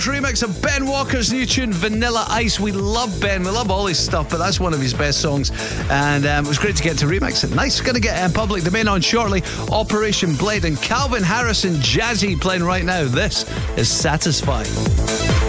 Remix of Ben Walker's new tune Vanilla Ice. We love Ben, we love all his stuff, but that's one of his best songs, and it was great to get to remix it. Nice. Going to get Public Domain on shortly. Operation Blade and Calvin Harris and Jazzy playing right now. This is Satisfied.